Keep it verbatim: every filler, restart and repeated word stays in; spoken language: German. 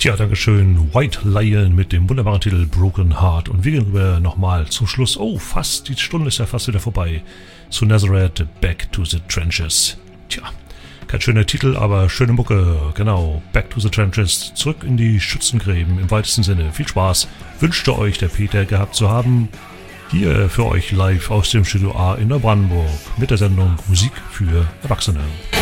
Tja, Dankeschön. White Lion mit dem wunderbaren Titel Broken Heart. Und wir gehen rüber nochmal zum Schluss. Oh, fast, die Stunde ist ja fast wieder vorbei. Zu Nazareth, Back to the Trenches. Tja, kein schöner Titel, aber schöne Mucke. Genau, Back to the Trenches. Zurück in die Schützengräben im weitesten Sinne. Viel Spaß. Wünschte euch der Peter gehabt zu haben. Hier für euch live aus dem Studio A in Neubrandenburg mit der Sendung Musik für Erwachsene.